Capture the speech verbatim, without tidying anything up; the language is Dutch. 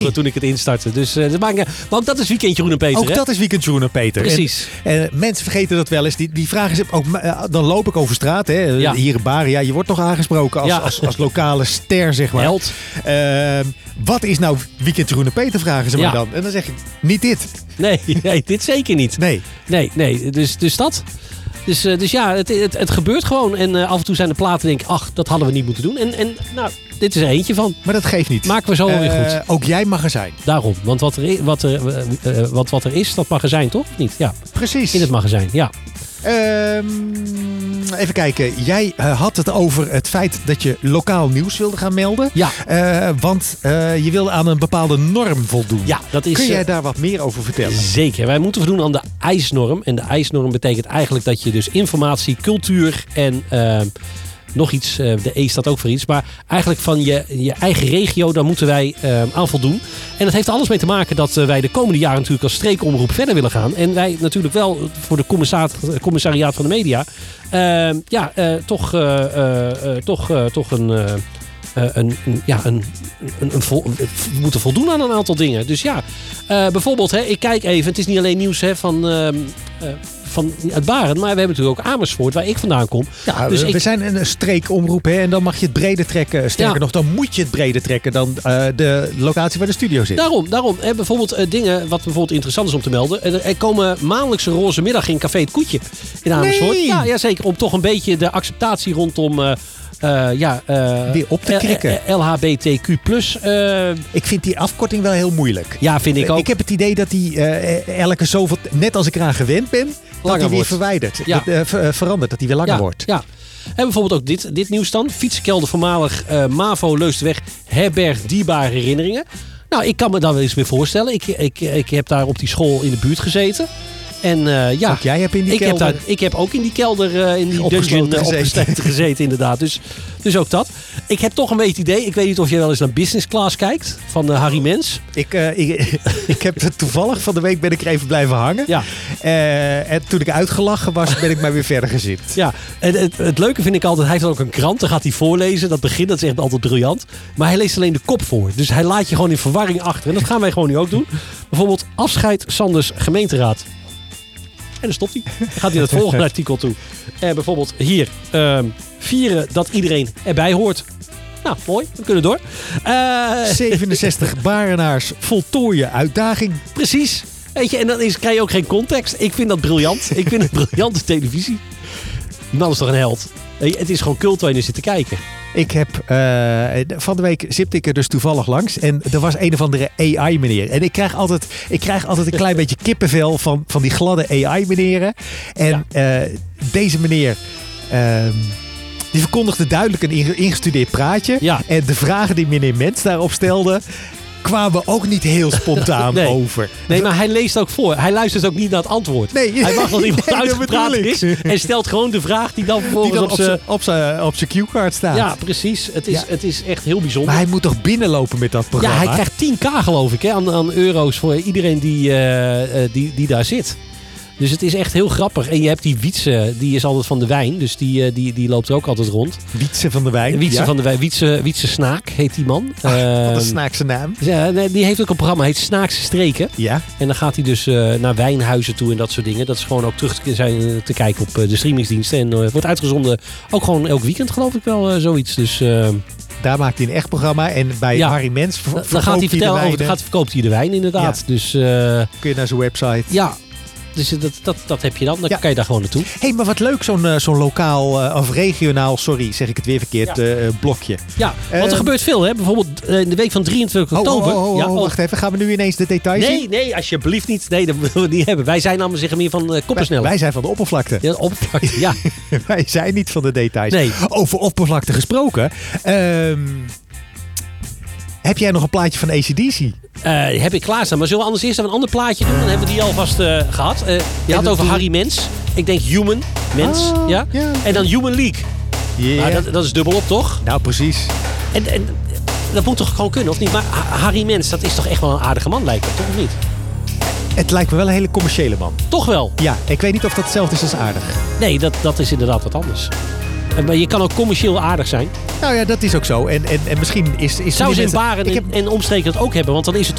toen ik het instartte. Dus, uh, maar, maar ook dat is Weekendje Jeroen en Peter. Ook hè? dat is Weekend Jeroen en Peter. Precies. En, uh, mensen vergeten dat wel eens. Die, die vragen ze ook. Uh, dan loop ik over straat. Hè, Ja. Hier in Baren. Ja, je wordt toch aangesproken als, Ja. als, als lokale ster, zeg maar. Held. Uh, wat is nou Weekend Jeroen en Peter, vragen ze Ja. maar dan. En dan zeg ik, niet dit. Nee, nee, dit zeker niet. Nee. Nee, nee. Dus, dus dat. Dus, uh, dus ja, het, het, het gebeurt gewoon. En uh, af en toe zijn de platen denk ik, ach, dat hadden we niet moeten doen. En, en nou, dit is er eentje van. Maar dat geeft niet. Maken we zo wel Uh, weer goed. Ook jij magazijn. Daarom. Want wat er, i- wat, er, uh, uh, wat, wat er is, dat magazijn toch? Of niet? Ja, Precies. in het magazijn. Ja. Um, even kijken. Jij uh, had het over het feit dat je lokaal nieuws wilde gaan melden. Ja. Uh, want uh, je wilde aan een bepaalde norm voldoen. Ja, dat is... Kun jij uh, daar wat meer over vertellen? Zeker. Wij moeten voldoen aan de ijsnorm. En de ijsnorm betekent eigenlijk dat je dus informatie, cultuur en uh, nog iets, uh, de E staat ook voor iets, maar eigenlijk van je, je eigen regio, daar moeten wij uh, aan voldoen. En dat heeft alles mee te maken dat uh, wij de komende jaren natuurlijk als streekomroep verder willen gaan. En wij natuurlijk wel voor de commissaat, commissariaat van de media, uh, ja, uh, toch, uh, uh, uh, toch, uh, toch een... Uh, Uh, een, een, ja, een, een, een vol, we moeten voldoen aan een aantal dingen. Dus ja, uh, bijvoorbeeld, hè, ik kijk even, het is niet alleen nieuws hè, van, uh, uh, van uit Barend, maar we hebben natuurlijk ook Amersfoort, waar ik vandaan kom. Ja, dus we ik, zijn een streekomroep hè, en dan mag je het breder trekken. Sterker Ja. nog, dan moet je het breder trekken dan uh, de locatie waar de studio zit. Daarom, daarom. Hè, bijvoorbeeld uh, dingen wat bijvoorbeeld interessant is om te melden. Er, er komen maandelijkse roze middag in Café Het Koetje in Amersfoort. Nee. Ja, ja, zeker. Om toch een beetje de acceptatie rondom... Uh, Uh, ja, uh, weer op te krikken. L H B T Q plus. Uh, ik vind die afkorting wel heel moeilijk. Ja, vind ik ook. Ik heb het idee dat die uh, elke zoveel, net als ik eraan gewend ben, Langer dat die weer wordt. verwijderd, Ja. dat, uh, ver, verandert, dat die weer langer ja, wordt. Ja. En bijvoorbeeld ook dit, dit nieuws dan. Fietskelder voormalig uh, MAVO Leusdenweg herberg dierbare herinneringen. Nou, ik kan me daar wel eens meer voorstellen. Ik, ik, ik heb daar op die school in de buurt gezeten. En uh, ja, ook jij hebt in die ik kelder... Heb daar, ik heb ook in die kelder, uh, in die Opgesloten dungeon uh, gezeten. opgesloten gezeten, inderdaad. Dus, dus ook dat. Ik heb toch een beetje het idee, ik weet niet of jij wel eens naar Business Class kijkt, van uh, Harry Mens. Ik, uh, ik, ik heb toevallig van de week ben ik er even blijven hangen. Ja. Uh, en toen ik uitgelachen was, ben ik maar weer verder gezipt. Ja, en het, het leuke vind ik altijd, hij heeft ook een krant, dan gaat hij voorlezen. Dat begin, dat is echt altijd briljant. Maar hij leest alleen de kop voor. Dus hij laat je gewoon in verwarring achter. En dat gaan wij gewoon nu ook doen. Bijvoorbeeld afscheid Sanders gemeenteraad. En dan stopt hij. Dan gaat hij naar het volgende artikel toe. En bijvoorbeeld hier. Um, vieren dat iedereen erbij hoort. Nou, mooi. We kunnen door. Uh, zevenenzestig Barenaars voltooien uitdaging. Precies. Weet je, en dan is, krijg je ook geen context. Ik vind dat briljant. Ik vind het briljante televisie. Die man is toch een held. Het is gewoon cult waar je naar zit te kijken. Ik heb, uh, van de week zipte ik er dus toevallig langs. En er was een of andere A I meneer. En ik krijg altijd, ik krijg altijd een klein beetje kippenvel van, van die gladde A I meneren. En ja. uh, deze meneer... Uh, die verkondigde duidelijk een ingestudeerd praatje. Ja. En de vragen die meneer Mens daarop stelde... kwamen ook niet heel spontaan nee. over. Nee, maar hij leest ook voor. Hij luistert ook niet naar het antwoord. Nee. Hij wacht tot iemand nee, uitgepraat is. En stelt gewoon de vraag die dan vervolgens die dan op zijn... op zijn cue-card staat. Ja, precies. Het is, ja. het is echt heel bijzonder. Maar hij moet toch binnenlopen met dat programma? Ja, hij krijgt tien k geloof ik hè, aan, aan euro's voor iedereen die, uh, uh, die, die daar zit. Dus het is echt heel grappig. En je hebt die Wietse, die is altijd van de wijn. Dus die, uh, die, die loopt er ook altijd rond. Wietse van de wijn? Wietse ja? van de wijn. Wietse, Wietse Snaak heet die man. Ach, uh, wat een Snaakse naam. Ja, die heeft ook een programma, heet Snaakse Streken. Ja. En dan gaat hij dus uh, naar wijnhuizen toe en dat soort dingen. Dat is gewoon ook terug te, zijn, te kijken op uh, de streamingsdiensten. En uh, wordt uitgezonden ook gewoon elk weekend geloof ik wel uh, zoiets. Dus... Uh, daar maakt hij een echt programma. En bij ja. Harry Mens ver- dan, dan gaat hij vertellen over, gaat, verkoopt hij de wijn inderdaad. Ja. Dus, uh, kun je naar zijn website. Ja. Dus dat, dat, dat heb je dan. Dan ja. kan je daar gewoon naartoe. Hé, hey, maar wat leuk zo'n, uh, zo'n lokaal uh, of regionaal, sorry, zeg ik het weer verkeerd, ja. uh, blokje. Ja, want er uh, gebeurt veel. Hè? Bijvoorbeeld uh, in de week van drieëntwintig oktober. Oh, oh, oh, oh, ja, oh. Wacht even, gaan we nu ineens de details nee, zien? Nee, nee, alsjeblieft niet. Nee, dat willen we niet hebben. Wij zijn namelijk zeggen meer van uh, koppersnelheid. Wij, wij zijn van de oppervlakte. Ja, de oppervlakte, ja. Wij zijn niet van de details. Nee. Over oppervlakte gesproken. Um, heb jij nog een plaatje van A C D C? Uh, heb ik klaarstaan. Maar zullen we anders eerst even een ander plaatje doen? Dan hebben we die alvast uh, gehad. Uh, je had over Harry Mens. Ik denk Human Mens. Ah, ja? ja? En dan Human League. Yeah. Nou, dat, dat is dubbel op, toch? Nou, precies. En, en dat moet toch gewoon kunnen, of niet? Maar Harry Mens, dat is toch echt wel een aardige man, lijkt het, toch of niet? Het lijkt me wel een hele commerciële man. Toch wel? Ja, ik weet niet of dat hetzelfde is als aardig. Nee, dat, dat is inderdaad wat anders. Maar je kan ook commercieel aardig zijn. Nou ja, dat is ook zo. En, en, en misschien is... is Zou ze in mensen- Baren ik heb, en, en omstreken dat ook hebben? Want dan is het